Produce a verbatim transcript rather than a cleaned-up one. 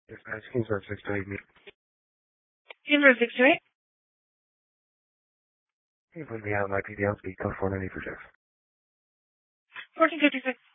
Dispatch, Kingsburg six two eight. Kingsburg six two eight. Can you put me out on my P D L speed code four ninety for Jeff? fourteen fifty-six.